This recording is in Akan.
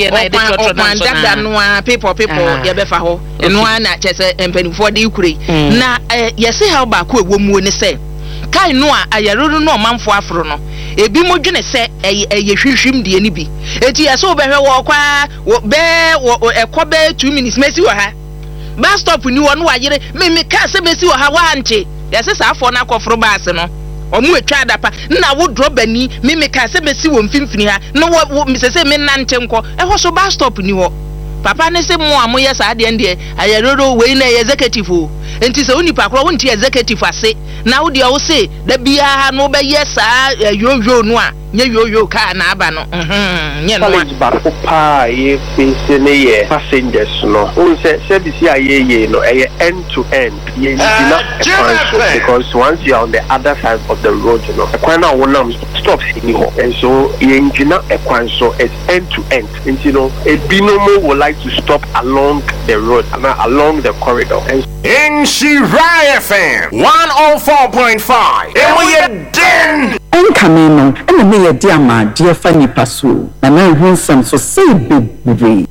dada no a people ye be fa ho eno na chese empanifo de ikure na yesi ha ba ko ewo mu ne se kai no a ayaruru no manfo afro no ebi mo dwene se eye hwihwim de ni bi eti yesi obehwe wo kwa be ekobe 2 minutes mesi wo ha bus stop ni wo no wayere me ka se mesi wo ha wa anche yesi sa afo na akofro baas no omu etwa adapa na wo drobani me ka se mesi wo mfimfini ha no wo misese me nante nko ho so bus stop ni wo papa ne se mo amoye sa de ende ayaroro we na executive o enti se oni pakro wonti executive ase na wo de wo se da bia ha no be yesa yoyo no a nye yoyo ka na aba no nye no college ba ko pa ye face ne ye passengers no on se service ye no end to end ye because once you are on the other side of the road you know kwan na wonam stops in ho and so ye engina kwan so it's end to end and you know a binomo would like to stop along the road and along the corridor in Shirai FM 104.5 and we are den Enkameno, and me a dear man, dear Fanny Pasu, and I win some so say big.